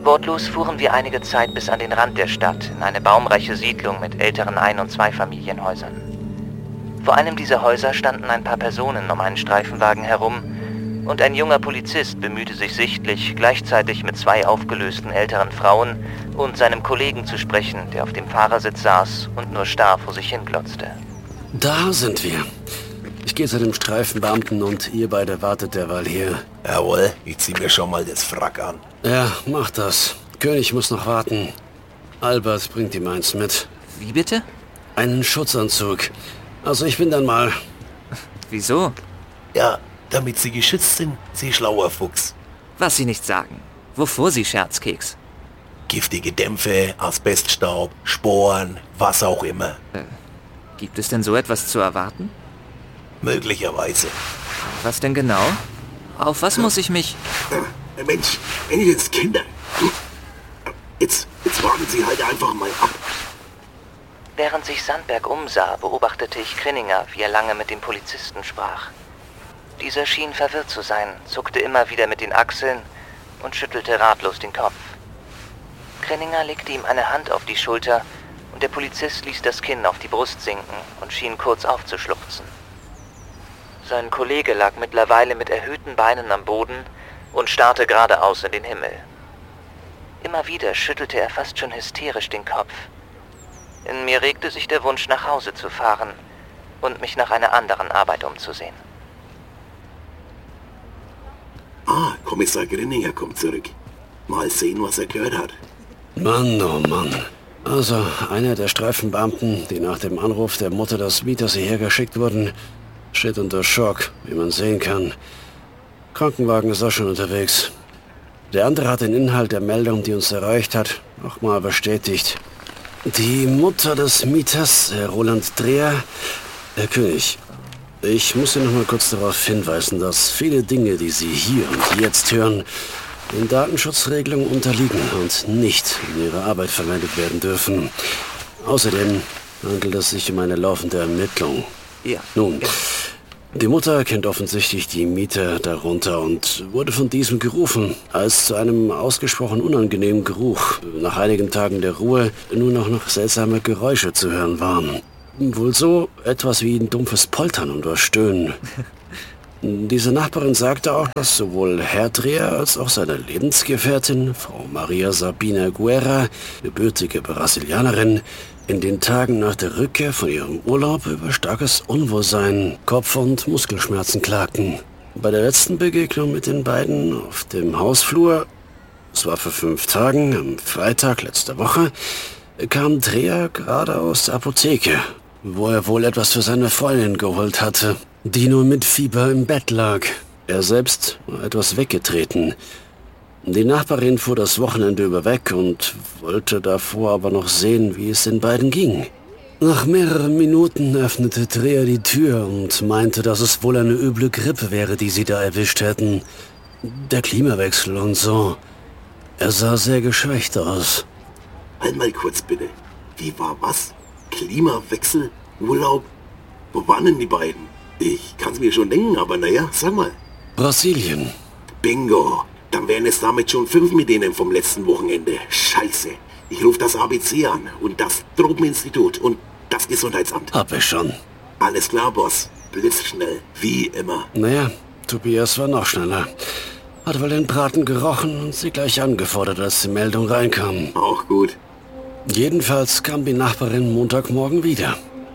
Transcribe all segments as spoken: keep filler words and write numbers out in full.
Wortlos fuhren wir einige Zeit bis an den Rand der Stadt, in eine baumreiche Siedlung mit älteren Ein- und Zweifamilienhäusern. Vor einem dieser Häuser standen ein paar Personen um einen Streifenwagen herum und ein junger Polizist bemühte sich sichtlich, gleichzeitig mit zwei aufgelösten älteren Frauen und seinem Kollegen zu sprechen, der auf dem Fahrersitz saß und nur starr vor sich hinglotzte. Da sind wir. Ich gehe zu dem Streifenbeamten und ihr beide wartet derweil hier. Jawohl, ich zieh mir schon mal das Frack an. Ja, mach das. König muss noch warten. Albert bringt ihm eins mit. Wie bitte? Einen Schutzanzug. Also ich bin dann mal... Wieso? Ja, damit Sie geschützt sind, Sie schlauer Fuchs. Was Sie nicht sagen. Wovor Sie, Scherzkeks? Giftige Dämpfe, Asbeststaub, Sporen, was auch immer. Äh, gibt es denn so etwas zu erwarten? Möglicherweise. Was denn genau? Auf was muss ich mich... Äh, Mensch, wenn jetzt Kinder... Jetzt, jetzt warten Sie halt einfach mal ab. Während sich Sandberg umsah, beobachtete ich Krinninger, wie er lange mit dem Polizisten sprach. Dieser schien verwirrt zu sein, zuckte immer wieder mit den Achseln und schüttelte ratlos den Kopf. Krinninger legte ihm eine Hand auf die Schulter und der Polizist ließ das Kinn auf die Brust sinken und schien kurz aufzuschluchzen. Sein Kollege lag mittlerweile mit erhöhten Beinen am Boden und starrte geradeaus in den Himmel. Immer wieder schüttelte er fast schon hysterisch den Kopf. In mir regte sich der Wunsch, nach Hause zu fahren und mich nach einer anderen Arbeit umzusehen. Ah, Kommissar Grinninger kommt zurück. Mal sehen, was er gehört hat. Mann, oh Mann. Also, einer der Streifenbeamten, die nach dem Anruf der Mutter des Mieters hierher geschickt wurden, steht unter Schock, wie man sehen kann. Krankenwagen ist auch schon unterwegs. Der andere hat den Inhalt der Meldung, die uns erreicht hat, nochmal bestätigt. Die Mutter des Mieters, Herr Roland Dreher, Herr König, ich muss Sie noch mal kurz darauf hinweisen, dass viele Dinge, die Sie hier und jetzt hören, den Datenschutzregelungen unterliegen und nicht in Ihrer Arbeit verwendet werden dürfen. Außerdem handelt es sich um eine laufende Ermittlung. Ja. Nun, die Mutter kennt offensichtlich die Mieter darunter und wurde von diesem gerufen, als zu einem ausgesprochen unangenehmen Geruch nach einigen Tagen der Ruhe nur noch, noch seltsame Geräusche zu hören waren. Wohl so etwas wie ein dumpfes Poltern oder Stöhnen. Diese Nachbarin sagte auch, dass sowohl Herr Dreher als auch seine Lebensgefährtin, Frau Maria Sabina Guerra, gebürtige Brasilianerin, in den Tagen nach der Rückkehr von ihrem Urlaub über starkes Unwohlsein, Kopf- und Muskelschmerzen klagten. Bei der letzten Begegnung mit den beiden auf dem Hausflur, es war vor fünf Tagen, am Freitag letzter Woche, kam Dreher gerade aus der Apotheke, wo er wohl etwas für seine Freundin geholt hatte, die nun mit Fieber im Bett lag. Er selbst war etwas weggetreten. Die Nachbarin fuhr das Wochenende über weg und wollte davor aber noch sehen, wie es den beiden ging. Nach mehreren Minuten öffnete Dreher die Tür und meinte, dass es wohl eine üble Grippe wäre, die sie da erwischt hätten. Der Klimawechsel und so. Er sah sehr geschwächt aus. Halt mal kurz bitte. Wie war was? Klimawechsel? Urlaub? Wo waren denn die beiden? Ich kann's mir schon denken, aber naja, sag mal. Brasilien. Bingo. Dann wären es damit schon fünf mit denen vom letzten Wochenende. Scheiße. Ich rufe das A B C an und das Tropeninstitut und das Gesundheitsamt. Hab ich schon. Alles klar, Boss. Blitzschnell. Wie immer. Naja, Tobias war noch schneller. Hat wohl den Braten gerochen und sie gleich angefordert, als die Meldung reinkam. Auch gut. Jedenfalls kam die Nachbarin Montagmorgen wieder.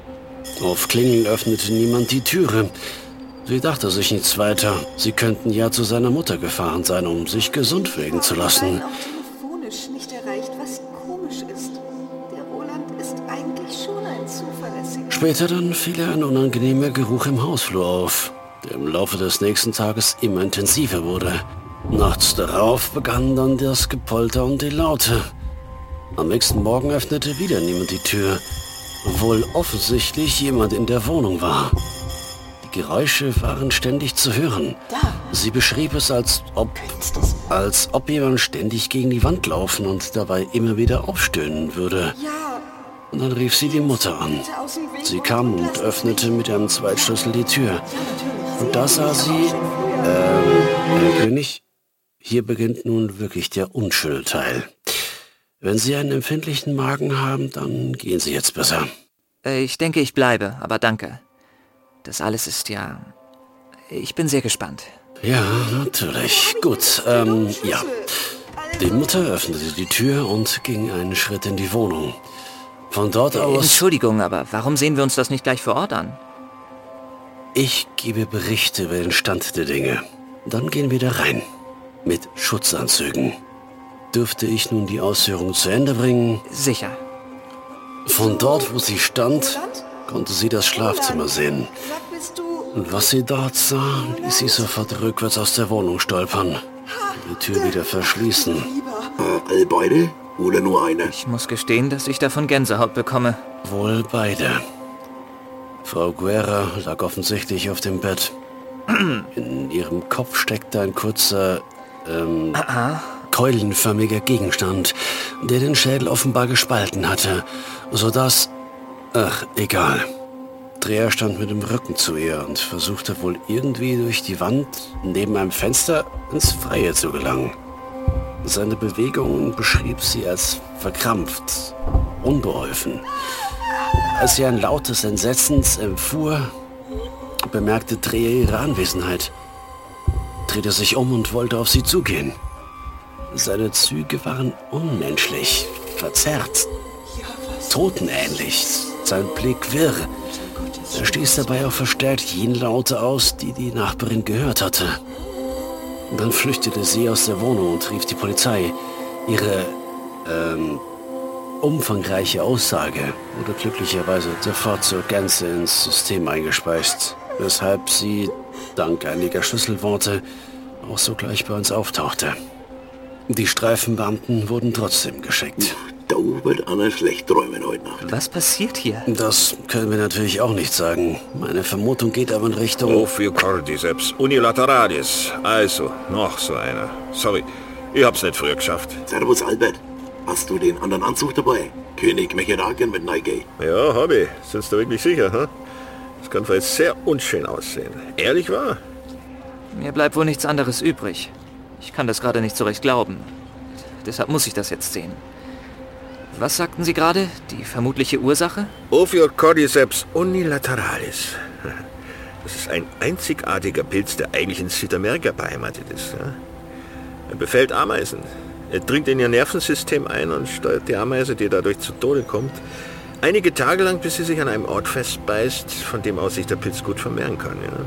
Auf Klingeln öffnete niemand die Türe. Sie dachte sich nichts weiter. Sie könnten ja zu seiner Mutter gefahren sein, um sich gesund pflegen zu lassen. Auch telefonisch nicht erreicht, was komisch ist. Der Roland ist eigentlich schon ein zuverlässiger... Später dann fiel ihr ein unangenehmer Geruch im Hausflur auf, der im Laufe des nächsten Tages immer intensiver wurde. Nachts darauf begann dann das Gepolter und die Laute. Am nächsten Morgen öffnete wieder niemand die Tür, obwohl offensichtlich jemand in der Wohnung war. Die Geräusche waren ständig zu hören. Sie beschrieb es, als ob, als ob jemand ständig gegen die Wand laufen und dabei immer wieder aufstöhnen würde. Und dann rief sie die Mutter an. Sie kam und öffnete mit einem Zweitschlüssel die Tür. Und da sah sie, ähm, Herr König, hier beginnt nun wirklich der unschöne Teil. Wenn Sie einen empfindlichen Magen haben, dann gehen Sie jetzt besser. Äh, ich denke, ich bleibe, aber danke. Das alles ist ja... Ich bin sehr gespannt. Ja, natürlich. Gut, ähm, ja. Die Mutter öffnete die Tür und ging einen Schritt in die Wohnung. Von dort Äh, aus... Entschuldigung, aber warum sehen wir uns das nicht gleich vor Ort an? Ich gebe Berichte über den Stand der Dinge. Dann gehen wir da rein. Mit Schutzanzügen. Dürfte ich nun die Ausführung zu Ende bringen? Sicher. Von dort, wo sie stand, konnte sie das Schlafzimmer sehen. Sag, bist du... Und was sie dort sah, ließ sie sofort rückwärts aus der Wohnung stolpern. Die Tür wieder verschließen. Äh, alle beide? Oder nur eine? Ich muss gestehen, dass ich davon Gänsehaut bekomme. Wohl beide. Frau Guerra lag offensichtlich auf dem Bett. In ihrem Kopf steckte ein kurzer, ähm, keulenförmiger Gegenstand, der den Schädel offenbar gespalten hatte, sodass... Ach, egal. Dreher stand mit dem Rücken zu ihr und versuchte wohl irgendwie durch die Wand neben einem Fenster ins Freie zu gelangen. Seine Bewegungen beschrieb sie als verkrampft, unbeholfen. Als sie ein lautes Entsetzens empfuhr, bemerkte Dreher ihre Anwesenheit, drehte sich um und wollte auf sie zugehen. Seine Züge waren unmenschlich, verzerrt, totenähnlich, sein Blick wirr. Er stieß dabei auch verstärkt jene Laute aus, die die Nachbarin gehört hatte. Dann flüchtete sie aus der Wohnung und rief die Polizei. Ihre, ähm, umfangreiche Aussage wurde glücklicherweise sofort zur Gänze ins System eingespeist, weshalb sie, dank einiger Schlüsselworte, auch sogleich bei uns auftauchte. Die Streifenbeamten wurden trotzdem geschickt. Da wird Anna schlecht träumen heute Nacht. Was passiert hier? Das können wir natürlich auch nicht sagen. Meine Vermutung geht aber in Richtung... Ophiocordyceps unilateralis. Also, noch so einer. Sorry, ich hab's nicht früher geschafft. Servus, Albert. Hast du den anderen Anzug dabei? König Mecheragen mit Nike. Ja, hab ich. Sind Sie da wirklich sicher, hm? Das kann vielleicht sehr unschön aussehen. Ehrlich wahr? Mir bleibt wohl nichts anderes übrig. Ich kann das gerade nicht so recht glauben. Deshalb muss ich das jetzt sehen. Was sagten Sie gerade? Die vermutliche Ursache? Ophiocordyceps unilateralis. Das ist ein einzigartiger Pilz, der eigentlich in Südamerika beheimatet ist. Ja? Er befällt Ameisen. Er dringt in ihr Nervensystem ein und steuert die Ameise, die dadurch zu Tode kommt, einige Tage lang, bis sie sich an einem Ort festbeißt, von dem aus sich der Pilz gut vermehren kann. Ja?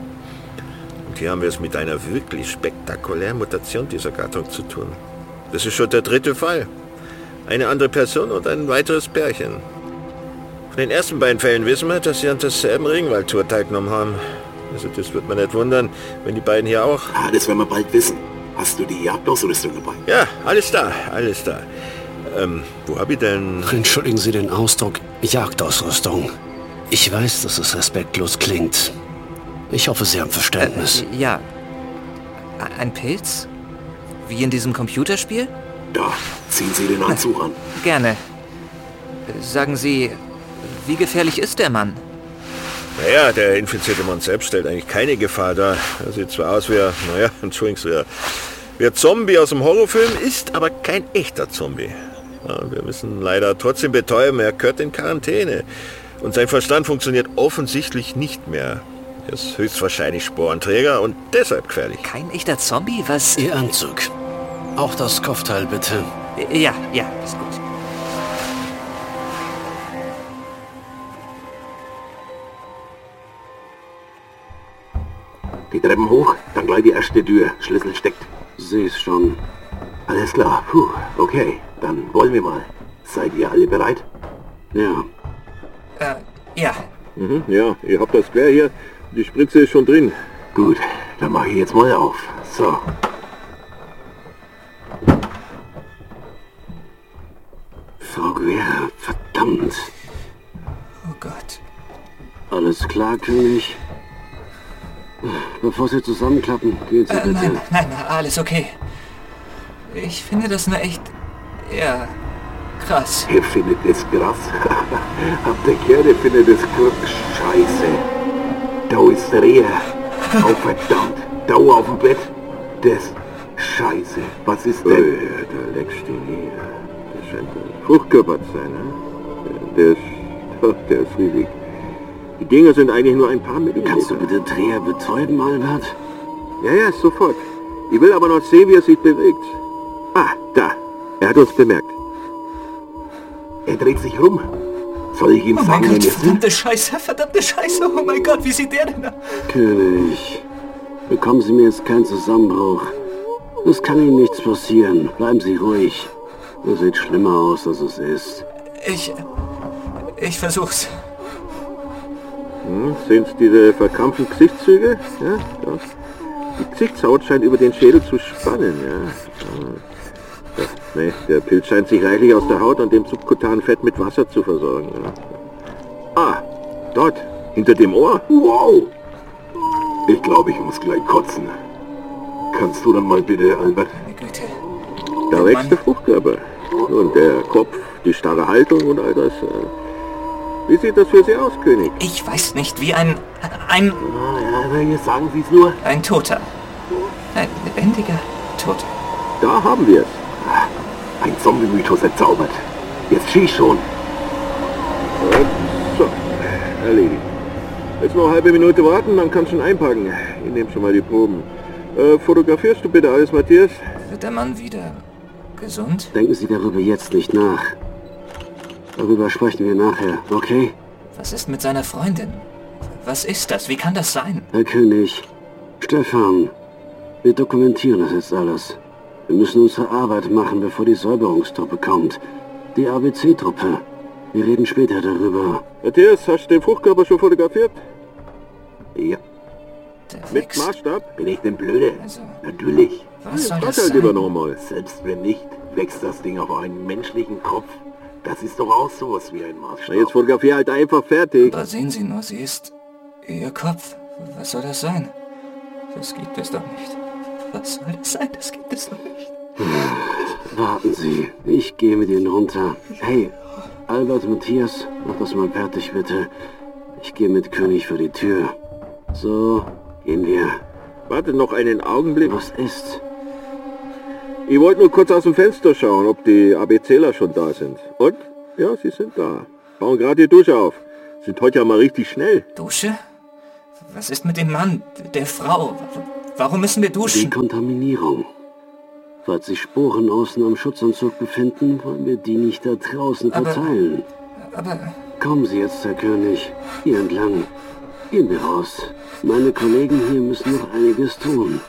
Und hier haben wir es mit einer wirklich spektakulären Mutation dieser Gattung zu tun. Das ist schon der dritte Fall. Eine andere Person und ein weiteres Pärchen. Von den ersten beiden Fällen wissen wir, dass sie an derselben Regenwaldtour teilgenommen haben. Also das wird man nicht wundern, wenn die beiden hier auch... Ah, das werden wir bald wissen. Hast du die Jagdausrüstung dabei? Ja, alles da, alles da. Ähm, wo hab ich denn... Entschuldigen Sie den Ausdruck Jagdausrüstung. Ich weiß, dass es respektlos klingt. Ich hoffe, Sie haben Verständnis. Äh, ja. Ein Pilz? Wie in diesem Computerspiel? Da, ziehen Sie den Anzug an. Gerne. Sagen Sie, wie gefährlich ist der Mann? Naja, der infizierte Mann selbst stellt eigentlich keine Gefahr dar. Er sieht zwar aus wie ein, naja, entschuldigen Sie, wie ein Zombie aus dem Horrorfilm, ist aber kein echter Zombie. Ja, wir müssen leider trotzdem betäuben, er gehört in Quarantäne. Und sein Verstand funktioniert offensichtlich nicht mehr. Er ist höchstwahrscheinlich Sporenträger und deshalb gefährlich. Kein echter Zombie? Was? Ihr Anzug. Auch das Kopfteil, bitte. Ja, ja, ist gut. Die Treppen hoch, dann gleich die erste Tür. Schlüssel steckt. Sie ist schon... Alles klar. Puh, okay. Dann wollen wir mal. Seid ihr alle bereit? Ja. Äh, ja. Mhm, ja, ihr habt das Square hier. Die Spritze ist schon drin. Gut, dann mache ich jetzt mal auf. So. Frau Guerra, verdammt. Oh Gott. Alles klar, König. Bevor Sie zusammenklappen, gehen Sie Äh, bitte. nein, nein, alles okay. Ich finde das nur echt... ja... krass. Ihr findet es krass. Habt ihr gehört, ihr findet es krass. Scheiße. Da ist Rehe. Oh verdammt. Da auf dem Bett. Das... Scheiße, was ist Oh, denn? ja, da leckst du nie. Das scheint ein Fruchtkörper zu sein, ne? Der ist, oh, der ist riesig. Die Dinger sind eigentlich nur ein paar Millimeter. Kannst du bitte Dreher betäuben, Albert? Ja, ja, sofort. Ich will aber noch sehen, wie er sich bewegt. Ah, da. Er hat uns bemerkt. Er dreht sich rum. Soll ich ihm Oh mein sagen, Gott, wenn wir sind? verdammte Scheiße, verdammte Scheiße. Oh mein Gott, wie sieht der denn aus? König, bekommen Sie mir jetzt keinen Zusammenbruch. Es kann Ihnen nichts passieren. Bleiben Sie ruhig. Das sieht schlimmer aus, als es ist. Ich... Ich versuch's. Hm, sind's diese verkrampften Gesichtszüge? Ja, das. Die Gesichtshaut scheint über den Schädel zu spannen, ja. ja. Nee, der Pilz scheint sich reichlich aus der Haut und dem subkutanen Fett mit Wasser zu versorgen. Ja. Ah, dort, hinter dem Ohr. Wow! Ich glaube, ich muss gleich kotzen. Kannst du dann mal bitte, Albert? Meine Güte. Da wächst der Fruchtkörper. Und der Kopf, die starre Haltung und all das. Wie sieht das für Sie aus, König? Ich weiß nicht, wie ein... ein... Ah, ja, jetzt sagen Sie es nur. ein Toter. Ein lebendiger Toter. Da haben wir es. Ein Zombie-Mythos erzaubert. Jetzt schieß schon. So, erledigt. Jetzt noch eine halbe Minute warten, dann kannst du schon einpacken. Ich nehme schon mal die Proben. Äh, fotografierst du bitte alles, Matthias? Wird der Mann wieder gesund? Denken Sie darüber jetzt nicht nach. Darüber sprechen wir nachher, okay? Was ist mit seiner Freundin? Was ist das? Wie kann das sein? Herr König, Stefan, wir dokumentieren das jetzt alles. Wir müssen unsere Arbeit machen, bevor die Säuberungstruppe kommt. Die A B C-Truppe. Wir reden später darüber. Matthias, hast du den Fruchtkörper schon fotografiert? Ja, Der Mit wächst. Maßstab? bin ich denn blöde? Also, Natürlich. was soll Frag das halt lieber sein? nochmal. Selbst wenn nicht, wächst das Ding auf einen menschlichen Kopf. Das ist doch auch sowas wie ein Maßstab. Na, jetzt fotografier halt einfach fertig. Aber sehen Sie nur, sie ist... Ihr Kopf. Was soll das sein? Das gibt es doch nicht. Was soll das sein? Das gibt es doch nicht. Warten Sie, ich gehe mit Ihnen runter. Hey, Albert, Matthias, mach das mal fertig, bitte. Ich gehe mit König vor die Tür. So, gehen wir. Warte noch einen Augenblick. Was ist? Ich wollte nur kurz aus dem Fenster schauen, ob die ABCler schon da sind. Und? Ja, sie sind da. Bauen gerade die Dusche auf. Sind heute ja mal richtig schnell. Dusche? Was ist mit dem Mann, der Frau? Warum müssen wir duschen? Dekontaminierung. Falls sich Sporen außen am Schutzanzug befinden, wollen wir die nicht da draußen Aber- verteilen. Aber Kommen Sie jetzt, Herr König. Hier entlang. Gehen wir raus. Meine Kollegen hier müssen noch einiges tun.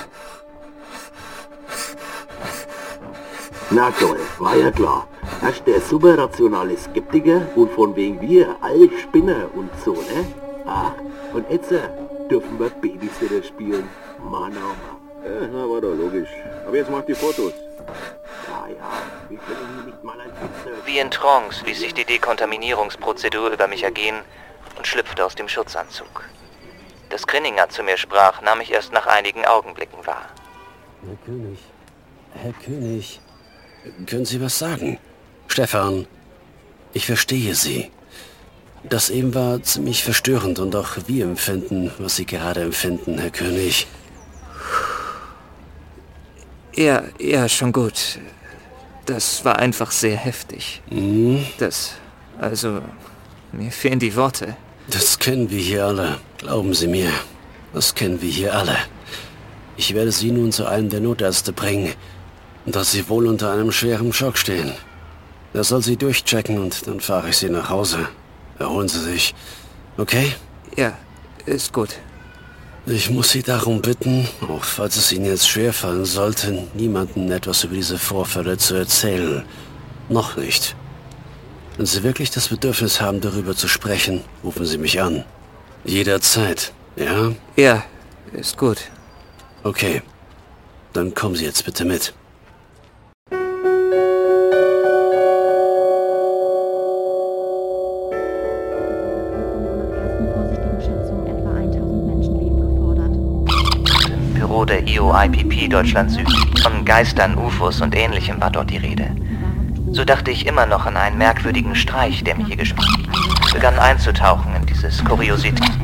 Na toll, war ja klar. Das ist der super rationale Skeptiker und von wegen wir, all Spinner und so, ne? Ach, und jetzt äh, dürfen wir Babysitter spielen. Mann, oh Mann. Ja, na, war doch logisch. Aber jetzt mach die Fotos. Ja, ja, wir können hier nicht mal ein Fenster... Wie in Trance ließ sich die Dekontaminierungsprozedur über mich ergehen und schlüpfte aus dem Schutzanzug. Dass Krinninger zu mir sprach, nahm ich erst nach einigen Augenblicken wahr. Herr König. Herr König. Können Sie was sagen? Stefan, ich verstehe Sie. Das eben war ziemlich verstörend und auch wir empfinden, was Sie gerade empfinden, Herr König. ja, ja, schon gut. Das war einfach sehr heftig. Hm, Das, also, mir fehlen die Worte. das kennen wir hier alle. Glauben Sie mir. Das kennen wir hier alle. Ich werde Sie nun zu einem der Notärzte bringen, dass Sie wohl unter einem schweren Schock stehen. Er soll Sie durchchecken und dann fahre ich Sie nach Hause. Erholen Sie sich. Okay? Ja, ist gut. Ich muss Sie darum bitten, auch falls es Ihnen jetzt schwerfallen sollte, niemandem etwas über diese Vorfälle zu erzählen. Noch nicht. Wenn Sie wirklich das Bedürfnis haben, darüber zu sprechen, rufen Sie mich an. Jederzeit. Ja? Ja, ist gut. Okay. Dann kommen Sie jetzt bitte mit. Büro der I O I P P Deutschland Süd. Von Geistern, U F Os und Ähnlichem war dort die Rede. So dachte ich immer noch an einen merkwürdigen Streich, der mir hier gespielt. Ich begann einzutauchen in dieses Kuriosität.